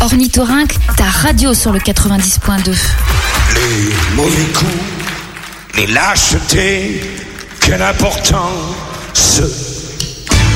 Ornithorynque, ta radio sur le 90.2. Les mauvais coups, les lâchetés, quelle importance